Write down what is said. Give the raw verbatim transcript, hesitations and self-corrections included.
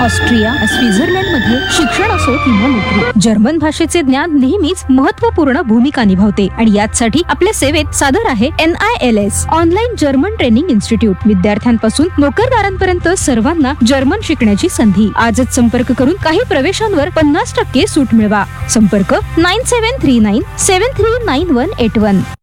Austria, Switzerland मध्ये शिक्षण असो किंवा नोकरी, जर्मन भाषेचे ज्ञान नेहमीच महत्त्वपूर्ण भूमिका निभावते आणि यासाठी आपल्या सेवेत सादर आहे N I L S online German training institute. विद्यार्थ्यांपासून नोकरदारांपर्यंत सर्वांना जर्मन शिकण्याची संधी. आजच संपर्क करून काही प्रवेशांवर पन्नास टक्के सूट मिळवा. संपर्क nine seven three nine seven three nine one eight one.